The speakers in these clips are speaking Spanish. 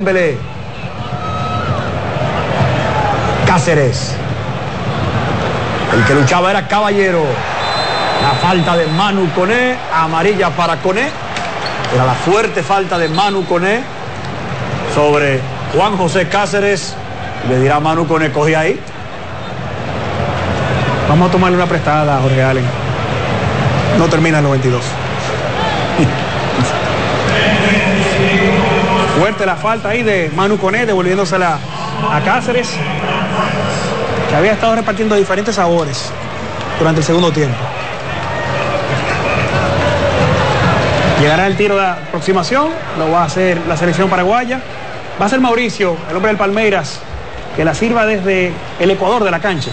Dembélé. Cáceres. El que luchaba era Caballero. La falta de Manu Koné, amarilla para Koné. Era la fuerte falta de Manu Koné sobre Juan José Cáceres. Le dirá Manu Koné, cogí ahí. Vamos a tomarle una prestada a Jorge Allen. No termina el 92. Fuerte la falta ahí de Manu Koné, devolviéndosela a Cáceres, que había estado repartiendo diferentes sabores durante el segundo tiempo. Llegará el tiro de aproximación, lo va a hacer la selección paraguaya. Va a ser Mauricio, el hombre del Palmeiras, que la sirva desde el ecuador de la cancha.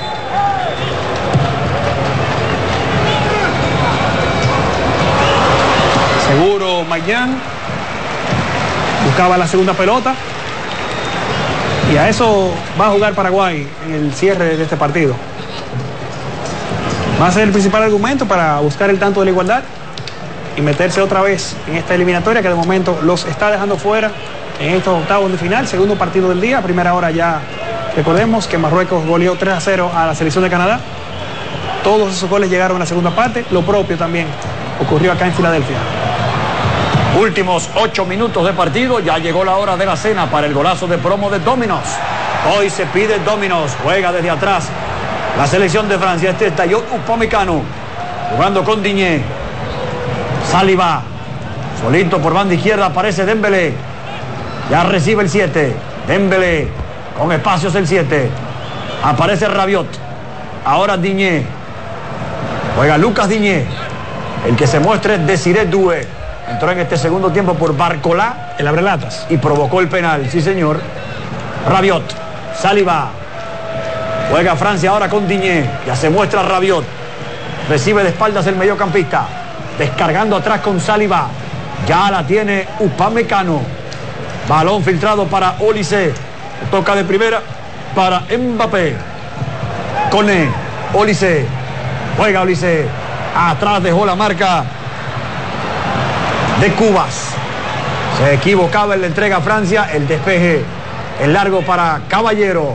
Seguro Mayán buscaba la segunda pelota y a eso va a jugar Paraguay en el cierre de este partido. Va a ser el principal argumento para buscar el tanto de la igualdad y meterse otra vez en esta eliminatoria que de momento los está dejando fuera en estos octavos de final. Segundo partido del día, a primera hora ya recordemos que Marruecos goleó 3-0 a la selección de Canadá. Todos esos goles llegaron en la segunda parte, lo propio también ocurrió acá en Filadelfia. Últimos 8 minutos de partido, ya llegó la hora de la cena para el golazo de promo de Domino's. Hoy se pide Domino's, juega desde atrás la selección de Francia. Este está Upamecano jugando con Digne. Saliba, solito por banda izquierda, aparece Dembélé. Ya recibe el 7. Dembélé, con espacios el 7. Aparece Rabiot. Ahora Digne. Juega Lucas Digne. El que se muestra es Desiré Doué. Entró en este segundo tiempo por Barcolá, el abrelatas, y provocó el penal, sí señor. Rabiot, Saliba. Juega Francia ahora con Digne. Ya se muestra Rabiot. Recibe de espaldas el mediocampista. Descargando atrás con Saliba. Ya la tiene Upamecano. Balón filtrado para Olise. Toca de primera para Mbappé. Koné, Olise. Juega Olise. Atrás dejó la marca de Cubas. Se equivocaba en la entrega a Francia. El despeje, el largo para Caballero.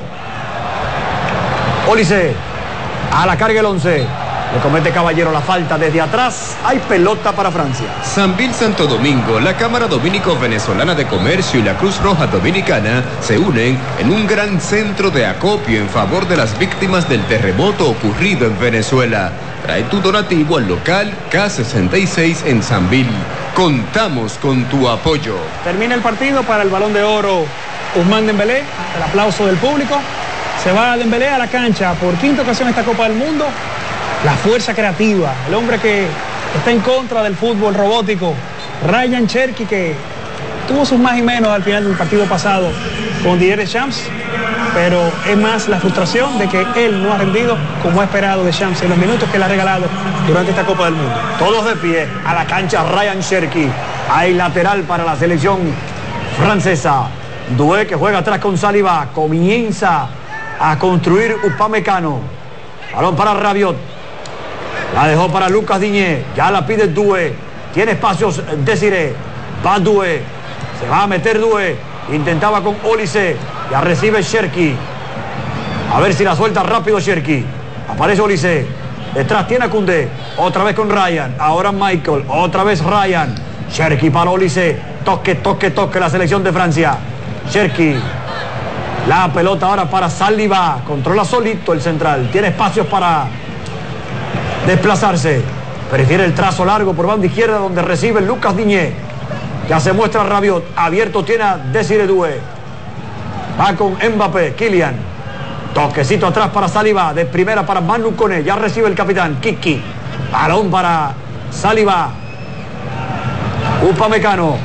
Olise. A la carga el 11. Le comete Caballero la falta desde atrás. Hay pelota para Francia. Sambil Santo Domingo, la Cámara Dominico-Venezolana de Comercio y la Cruz Roja Dominicana se unen en un gran centro de acopio en favor de las víctimas del terremoto ocurrido en Venezuela. Trae tu donativo al local K66 en Sambil. Contamos con tu apoyo. Termina el partido para el Balón de Oro Ousmane Dembélé. El aplauso del público. Se va Dembélé a la cancha por quinta ocasión esta Copa del Mundo. La fuerza creativa, el hombre que está en contra del fútbol robótico, Ryan Cherki, que tuvo sus más y menos al final del partido pasado con Didier Deschamps, pero es más la frustración de que él no ha rendido como ha esperado Deschamps en los minutos que le ha regalado durante esta Copa del Mundo. Todos de pie a la cancha Ryan Cherki. Hay lateral para la selección francesa. Doué, que juega atrás con Saliba, comienza a construir Upamecano. Balón para Rabiot. La dejó para Lucas Digne. Ya la pide Doué. Tiene espacios Desiré. Va Doué. Se va a meter Doué. Intentaba con Olise. Ya recibe Cherki. A ver si la suelta rápido Cherki. Aparece Olise. Detrás tiene a Koundé. Otra vez con Ryan. Ahora Michael. Otra vez Ryan. Cherki para Olise. Toque, toque, toque la selección de Francia. Cherki. La pelota ahora para Saliba. Controla solito el central. Tiene espacios para desplazarse. Prefiere el trazo largo por banda izquierda donde recibe Lucas Digne. Ya se muestra Rabiot. Abierto tiene a Desiré Doué. Va con Mbappé. Kylian. Toquecito atrás para Saliba. De primera para Manu Koné. Ya recibe el capitán Kiki. Balón para Saliba. Upamecano.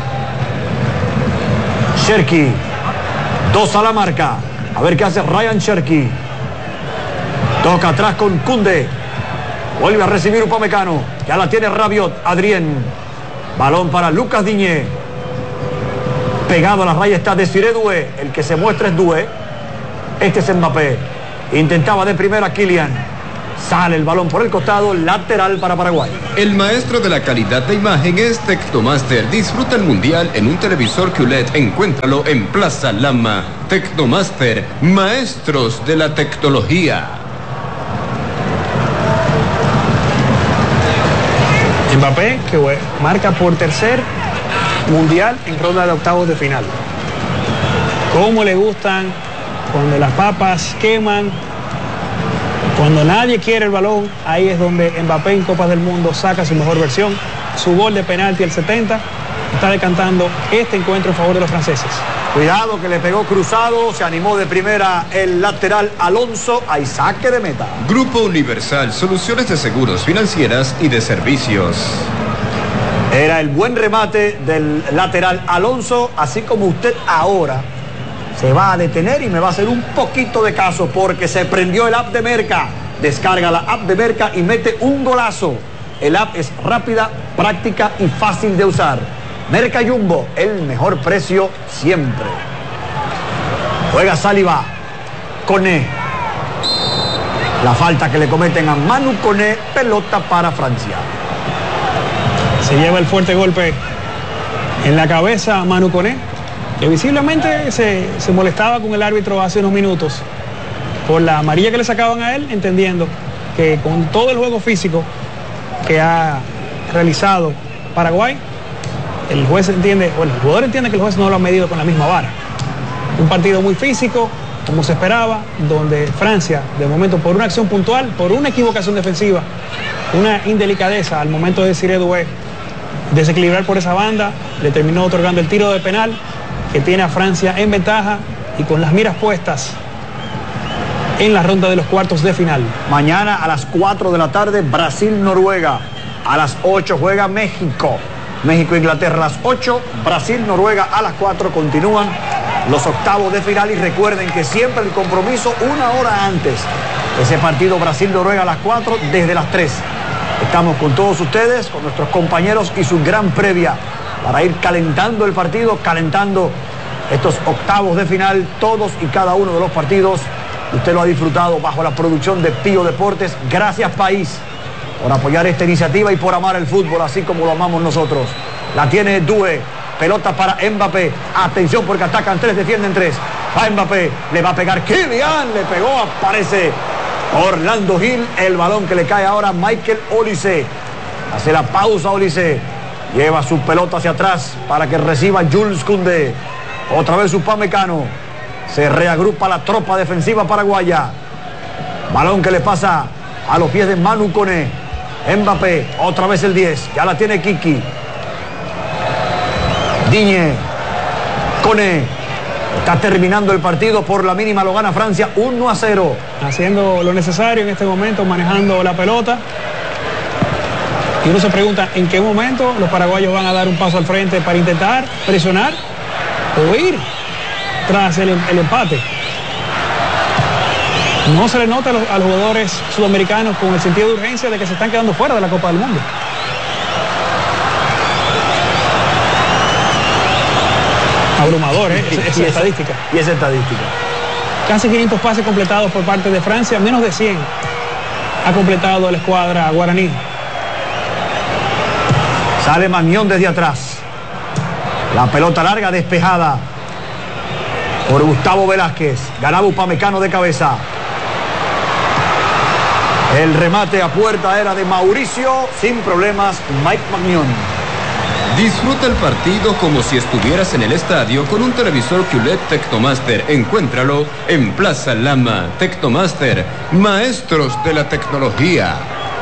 Cherki. 2 a la marca. A ver qué hace Ryan Cherki. Toca atrás con Koundé. Vuelve a recibir Upamecano. Ya la tiene Rabiot. Adrien. Balón para Lucas Digne. Pegado a la raya está Desiré Doué. El que se muestra es Doué. Este es Mbappé. Intentaba de primera Kylian. Sale el balón por el costado, lateral para Paraguay. El maestro de la calidad de imagen es Tecnomaster. Disfruta el mundial en un televisor QLED. Encuéntralo en Plaza Lama. Tecnomaster, maestros de la tecnología. Mbappé, que marca por tercer mundial en ronda de octavos de final. Cómo le gustan cuando las papas queman, cuando nadie quiere el balón. Ahí es donde Mbappé en Copas del Mundo saca su mejor versión. Su gol de penalti al 70 está decantando este encuentro en favor de los franceses. Cuidado que le pegó cruzado, se animó de primera el lateral Alonso, hay saque de meta. Grupo Universal, soluciones de seguros, financieras y de servicios. Era el buen remate del lateral Alonso, así como usted ahora se va a detener y me va a hacer un poquito de caso porque se prendió el app de Merca. Descarga la app de Merca y mete un golazo. El app es rápida, práctica y fácil de usar. Merca Jumbo, el mejor precio siempre. Juega Saliba. Koné. La falta que le cometen a Manu Koné, pelota para Francia. Se lleva el fuerte golpe en la cabeza a Manu Koné, que visiblemente se molestaba con el árbitro hace unos minutos por la amarilla que le sacaban a él, entendiendo que con todo el juego físico que ha realizado Paraguay, el juez entiende, bueno, el jugador entiende que el juez no lo ha medido con la misma vara. Un partido muy físico, como se esperaba, donde Francia, de momento, por una acción puntual, por una equivocación defensiva, una indelicadeza al momento de Desiré Doué desequilibrar por esa banda, le terminó otorgando el tiro de penal que tiene a Francia en ventaja y con las miras puestas en la ronda de los cuartos de final. Mañana a las 4 de la tarde, Brasil-Noruega. A las 8 juega México. México-Inglaterra a las 8, Brasil-Noruega a las 4. Continúan los octavos de final y recuerden que siempre el compromiso una hora antes. Ese partido Brasil-Noruega a las 4, desde las 3. Estamos con todos ustedes, con nuestros compañeros y su gran previa para ir calentando el partido, calentando estos octavos de final, todos y cada uno de los partidos. Usted lo ha disfrutado bajo la producción de Pío Deportes. Gracias, país, por apoyar esta iniciativa y por amar el fútbol así como lo amamos nosotros. La tiene Doué, pelota para Mbappé. Atención porque atacan 3, defienden 3. Va Mbappé, le va a pegar Kylian, le pegó, aparece Orlando Gil, el balón que le cae ahora a Michael Olise. Hace la pausa Olise, lleva su pelota hacia atrás para que reciba Jules Koundé. Otra vez Upamecano, se reagrupa la tropa defensiva paraguaya. Balón que le pasa a los pies de Manu Koné. Mbappé, otra vez el 10, ya la tiene Kiki. Digne, Koné, está terminando el partido, por la mínima lo gana Francia 1-0. Haciendo lo necesario en este momento, manejando la pelota. Y uno se pregunta en qué momento los paraguayos van a dar un paso al frente para intentar presionar o ir tras el empate. No se le nota a los jugadores sudamericanos con el sentido de urgencia de que se están quedando fuera de la Copa del Mundo. Abrumador, esa estadística. Y esa estadística. Casi 500 pases completados por parte de Francia, menos de 100 ha completado la escuadra guaraní. Sale Magnon desde atrás. La pelota larga despejada por Gustavo Velázquez. Ganaba Upamecano de cabeza. El remate a puerta era de Mauricio. Sin problemas, Mike Magnon. Disfruta el partido como si estuvieras en el estadio con un televisor QLED Tecnomaster. Encuéntralo en Plaza Lama. Tecnomaster, maestros de la tecnología.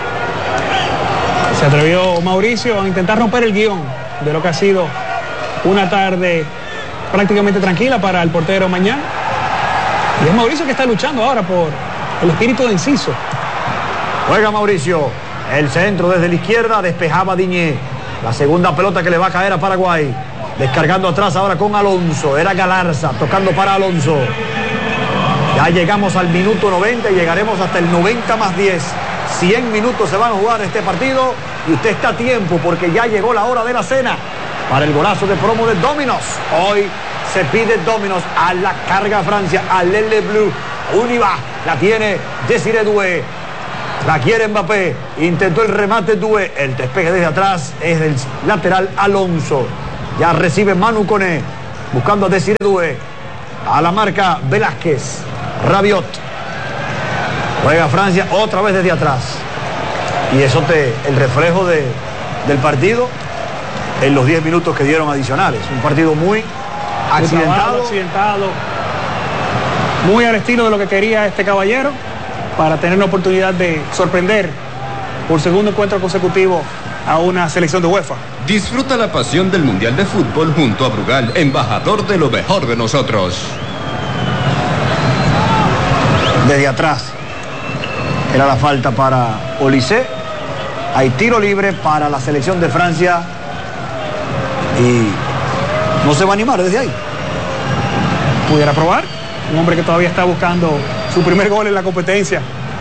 Se atrevió Mauricio a intentar romper el guión de lo que ha sido una tarde prácticamente tranquila para el portero Mañán. Y es Mauricio que está luchando ahora por el espíritu de Enciso. Juega Mauricio. El centro desde la izquierda, despejaba Digne. La segunda pelota que le va a caer a Paraguay. Descargando atrás ahora con Alonso. Era Galarza, tocando para Alonso. Ya llegamos al minuto 90 y llegaremos hasta el 90 más 10. 100 minutos se van a jugar este partido y usted está a tiempo porque ya llegó la hora de la cena para el golazo de promo de Domino's. Hoy se pide Domino's a la carga Francia, a Lele Bleu. Univa, la tiene Desiré Doué. La quiere Mbappé. Intentó el remate Doué. El despeje desde atrás es del lateral Alonso. Ya recibe Manu Koné. Buscando a Desiré Doué. A la marca Velázquez. Rabiot. Juega Francia otra vez desde atrás. Y eso el reflejo del partido en los 10 minutos que dieron adicionales. Un partido muy accidentado. Muy al estilo de lo que quería este caballero, para tener la oportunidad de sorprender por segundo encuentro consecutivo a una selección de UEFA. Disfruta la pasión del Mundial de Fútbol junto a Brugal, embajador de lo mejor de nosotros. Desde atrás era la falta para Olise. Hay tiro libre para la selección de Francia y no se va a animar desde ahí. Pudiera probar. Un hombre que todavía está buscando su primer gol en la competencia.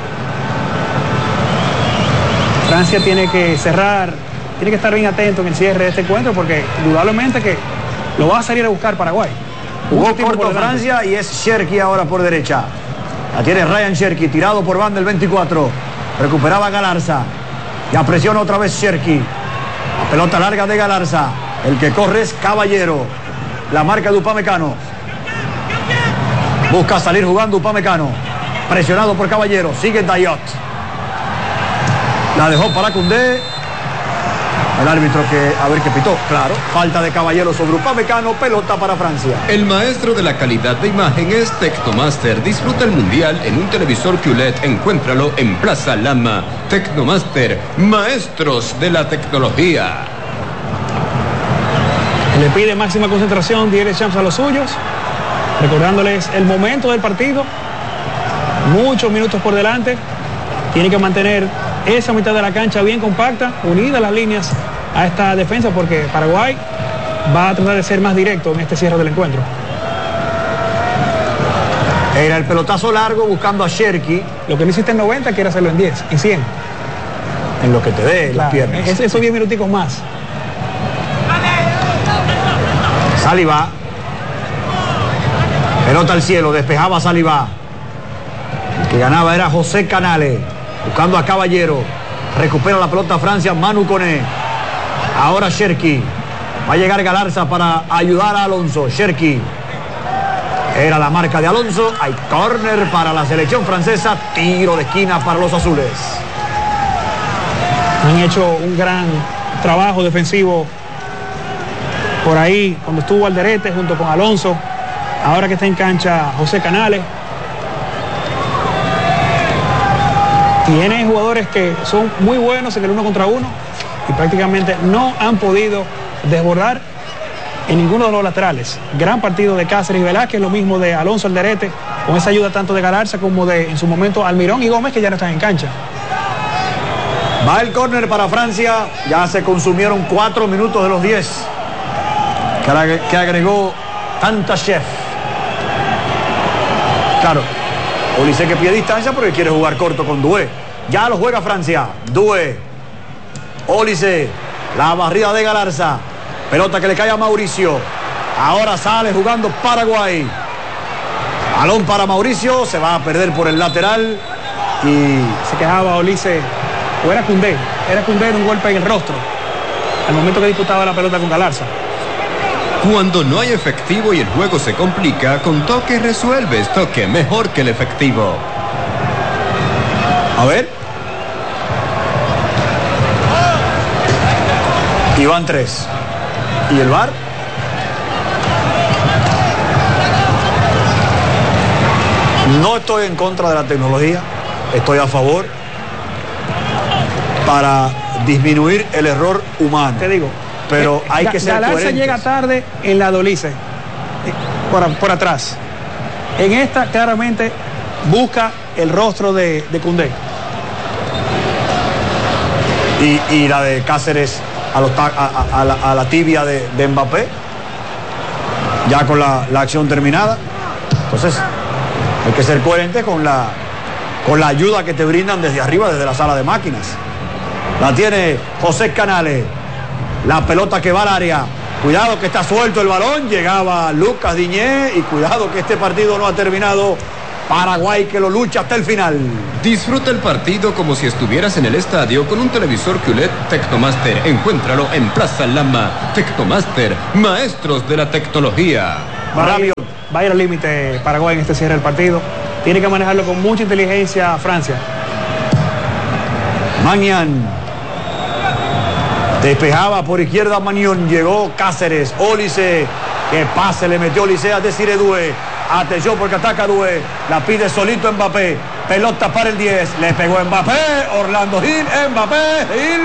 Francia tiene que cerrar, tiene que estar bien atento en el cierre de este encuentro, porque indudablemente que lo va a salir a buscar Paraguay. Jugó corto Francia y es Cherki ahora por derecha. La tiene Ryan Cherki, tirado por banda el 24. Recuperaba Galarza. Ya presiona otra vez Cherki. La pelota larga de Galarza. El que corre es Caballero. La marca de Upamecano. Busca salir jugando Upamecano. Presionado por Caballero. Sigue Dayot. La dejó para Koundé. El árbitro a ver qué pitó. Claro, falta de Caballero sobre Upamecano. Pelota para Francia. El maestro de la calidad de imagen es Tecnomaster. Disfruta el mundial en un televisor QLED. Encuéntralo en Plaza Lama. Tecnomaster, maestros de la tecnología. Le pide máxima concentración Didier Deschamps a los suyos, recordándoles el momento del partido. Muchos minutos por delante. Tiene que mantener esa mitad de la cancha bien compacta, unidas las líneas a esta defensa, porque Paraguay va a tratar de ser más directo en este cierre del encuentro. Era el pelotazo largo buscando a Cherki. Lo que no hiciste en 90, quiere hacerlo en 10, en 100. En lo que te dé las piernas. Esos 10 minuticos más. Saliba. Pelota al cielo, despejaba Saliba. El que ganaba era José Canales. Buscando a Caballero. Recupera la pelota Francia, Manu Koné. Ahora Cherki. Va a llegar Galarza para ayudar a Alonso. Cherki. Era la marca de Alonso. Hay córner para la selección francesa. Tiro de esquina para los azules. Han hecho un gran trabajo defensivo por ahí cuando estuvo Alderete junto con Alonso. Ahora que está en cancha José Canales. Tiene jugadores que son muy buenos en el 1 contra 1 y prácticamente no han podido desbordar en ninguno de los laterales. Gran partido de Cáceres y Velázquez, lo mismo de Alonso Alderete, con esa ayuda tanto de Galarza como de, en su momento, Almirón y Gómez, que ya no están en cancha. Va el córner para Francia. Ya se consumieron 4 minutos de los 10 que agregó Tantashev. Claro, Olise que pide distancia porque quiere jugar corto con Doué. Ya lo juega Francia. Doué. Olise. La barrida de Galarza. Pelota que le cae a Mauricio. Ahora sale jugando Paraguay. Balón para Mauricio. Se va a perder por el lateral. Y se quejaba Olise. O era Koundé. Era Koundé en un golpe en el rostro al momento que disputaba la pelota con Galarza. Cuando no hay efectivo y el juego se complica, con Toque resuelves. Toque mejor que el efectivo. A ver. Y van 3. ¿Y el VAR? No estoy en contra de la tecnología. Estoy a favor para disminuir el error humano. Te digo. Pero hay que ser Galarza coherentes. llega tarde en la de Olise, por atrás. En esta claramente busca el rostro de Koundé. Y la de Cáceres a la tibia de Mbappé, ya con la acción terminada. Entonces hay que ser coherente con la ayuda que te brindan desde arriba, desde la sala de máquinas. La tiene José Canales. La pelota que va al área. Cuidado que está suelto el balón. Llegaba Lucas Diñé. Y cuidado que este partido no ha terminado Paraguay que lo lucha hasta el final. Disfruta el partido como si estuvieras en el estadio con un televisor QLED Tecnomaster. Encuéntralo en Plaza Lama. Tecnomaster, maestros de la tecnología. Va a ir al límite Paraguay en este cierre del partido. Tiene que manejarlo con mucha inteligencia Francia. Magnan. Despejaba por izquierda Magnan. Llegó Cáceres. Olise. Que pase le metió Olise a Desiré Doué. Atención porque ataca Doué. La pide solito Mbappé. Pelota para el 10. Le pegó Mbappé. Orlando Gil. Mbappé. Gil.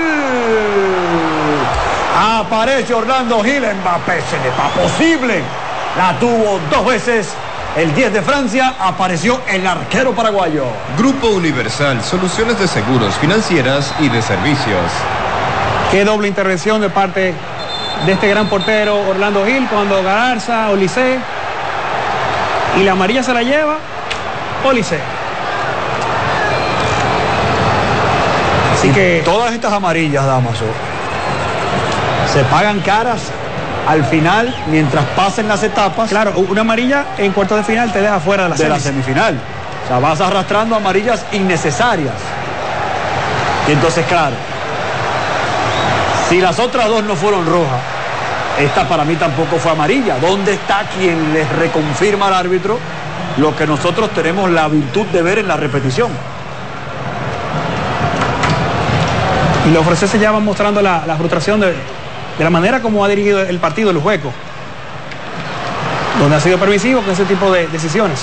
Aparece Orlando Gil. Mbappé se le va posible. La tuvo 2 veces. El 10 de Francia. Apareció el arquero paraguayo. Grupo Universal. Soluciones de seguros, financieras y de servicios. Qué doble intervención de parte de este gran portero Orlando Gil cuando Galarza, Olise. Y la amarilla se la lleva Olise. Así que todas estas amarillas, Damaso, se pagan caras al final mientras pasen las etapas. Claro, una amarilla en cuartos de final te deja fuera de la semifinal. O sea, vas arrastrando amarillas innecesarias. Y entonces, claro, si las otras dos no fueron rojas, esta para mí tampoco fue amarilla. ¿Dónde está quien les reconfirma al árbitro lo que nosotros tenemos la virtud de ver en la repetición? Y los franceses ya van mostrando la frustración de la manera como ha dirigido el partido el Hueco, donde ha sido permisivo con ese tipo de decisiones.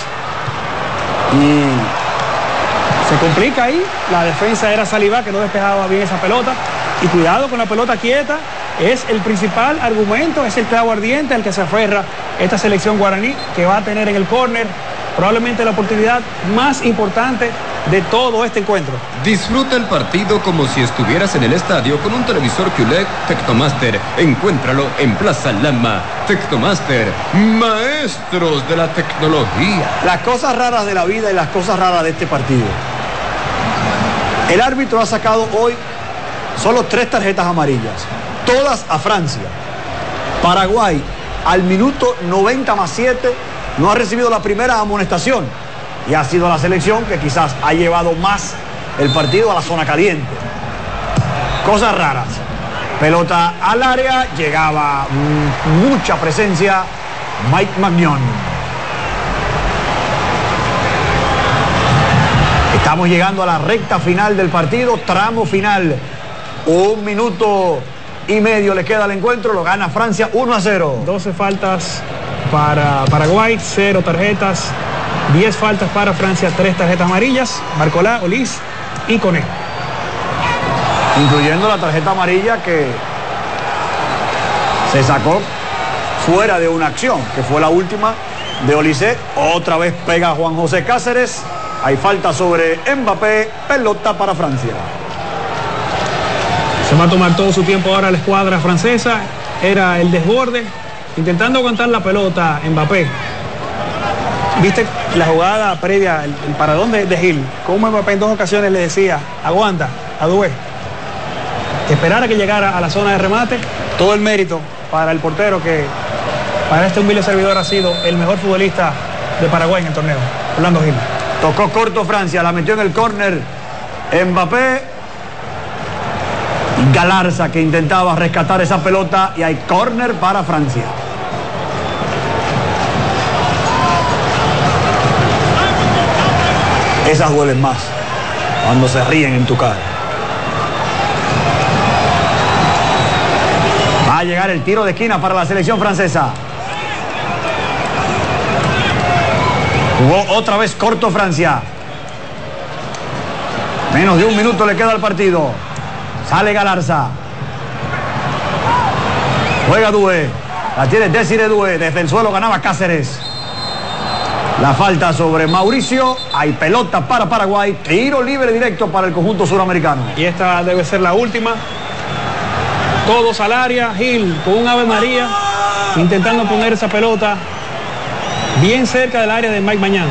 Y se complica ahí. La defensa era Salivá, que no despejaba bien esa pelota. Y cuidado con la pelota quieta. Es el principal argumento, es el clavo ardiente al que se aferra esta selección guaraní, que va a tener en el córner probablemente la oportunidad más importante de todo este encuentro. Disfruta el partido como si estuvieras en el estadio con un televisor QLED Tecnomaster. Encuéntralo en Plaza Lama. Tecnomaster, maestros de la tecnología. Las cosas raras de la vida y las cosas raras de este partido. El árbitro ha sacado hoy solo 3 tarjetas amarillas, todas a Francia. Paraguay, al minuto 90+7, no ha recibido la primera amonestación. Y ha sido la selección que quizás ha llevado más el partido a la zona caliente. Cosas raras. Pelota al área, llegaba mucha presencia Mike Magnan. Estamos llegando a la recta final del partido, tramo final. 1 minuto y medio le queda al encuentro, lo gana Francia 1-0. 12 faltas para Paraguay, 0 tarjetas. 10 faltas para Francia, 3 tarjetas amarillas. Barcolá, Olise y Koné. Incluyendo la tarjeta amarilla que se sacó fuera de una acción, que fue la última de Olise. Otra vez pega Juan José Cáceres. Hay falta sobre Mbappé, pelota para Francia. Se va a tomar todo su tiempo ahora la escuadra francesa. Era el desborde, intentando aguantar la pelota Mbappé. ¿Viste la jugada previa, el paradón de Gil? Como Mbappé en 2 ocasiones le decía, aguanta, a Doué. Esperar a que llegara a la zona de remate. Todo el mérito para el portero, que para este humilde servidor ha sido el mejor futbolista de Paraguay en el torneo, Orlando Gil. Tocó corto Francia, la metió en el córner Mbappé. Galarza, que intentaba rescatar esa pelota, y hay córner para Francia. Esas duelen más cuando se ríen en tu cara. Va a llegar el tiro de esquina para la selección francesa. Jugó otra vez corto Francia. Menos de 1 minuto le queda al partido. Sale Galarza. Juega Doué. La tiene Desiré Doué. Desde el suelo ganaba Cáceres. La falta sobre Mauricio. Hay pelota para Paraguay. Tiro libre directo para el conjunto suramericano. Y esta debe ser la última. Todos al área. Gil con un Ave María, intentando poner esa pelota bien cerca del área de Mike Magnan.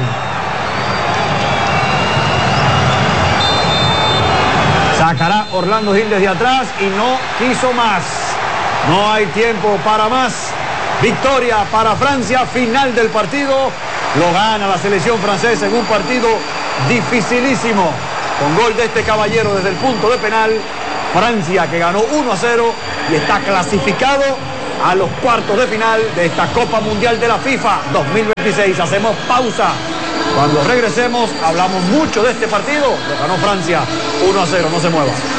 Sacará Orlando Gil desde atrás y no quiso más. No hay tiempo para más. Victoria para Francia. Final del partido. Lo gana la selección francesa en un partido dificilísimo. Con gol de este caballero desde el punto de penal. Francia que ganó 1-0 y está clasificado a los cuartos de final de esta Copa Mundial de la FIFA 2026. Hacemos pausa. Cuando regresemos hablamos mucho de este partido. Lo ganó Francia 1-0. No se mueva.